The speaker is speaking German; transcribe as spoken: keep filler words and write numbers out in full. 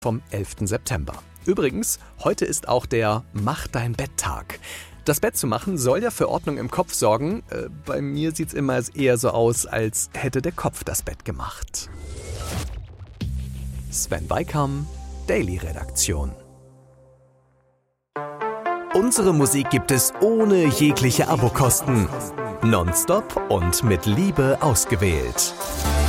vom elften September. Übrigens, heute ist auch der Mach-dein-Bett-Tag. Das Bett zu machen soll ja für Ordnung im Kopf sorgen. Äh, bei mir sieht's immer eher so aus, als hätte der Kopf das Bett gemacht. Sven Weikam, Daily-Redaktion. Unsere Musik gibt es ohne jegliche Abokosten. Nonstop und mit Liebe ausgewählt.